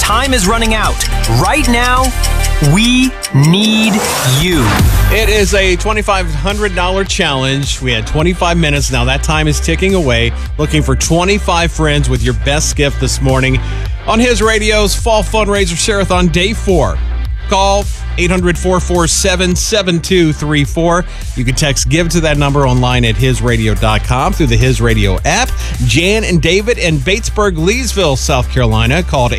time is running out. Right now, we need you. It is a $2,500 challenge. We had 25 minutes. Now that time is ticking away. Looking for 25 friends with your best gift this morning on His Radio's Fall Fundraiser Share-a-thon Day 4. Call 800-447-7234. You can text GIVE to that number online at hisradio.com through the His Radio app. Jan and David in Batesburg, Leesville, South Carolina called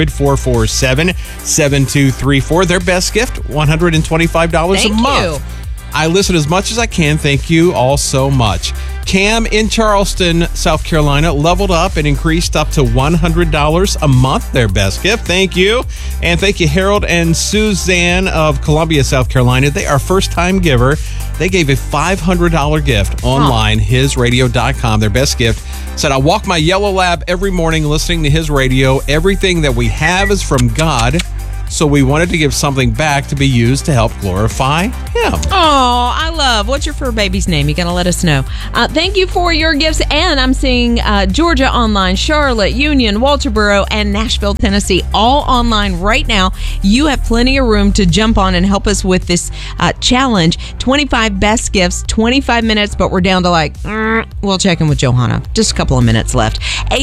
800-447-7234. Their best gift, $125 a month. I listen as much as I can. Thank you all so much. Cam in Charleston, South Carolina, leveled up and increased up to $100 a month. Their best gift. Thank you. And thank you, Harold and Suzanne of Columbia, South Carolina. They are first-time giver. They gave a $500 gift online, hisradio.com. Their best gift. Said, I walk my yellow lab every morning listening to His Radio. Everything that we have is from God. So we wanted to give something back to be used to help glorify Him. Oh, I love. What's your fur baby's name? You got to let us know. Thank you for your gifts. And I'm seeing Georgia online, Charlotte, Union, Walterboro, and Nashville, Tennessee, all online right now. You have plenty of room to jump on and help us with this challenge. 25 best gifts, 25 minutes, but we're down to we'll check in with Johanna. Just a couple of minutes left.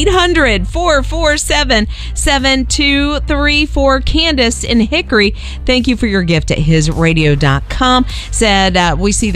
800-447-7234. Candace in Hickory, thank you for your gift at hisradio.com. Said, we see that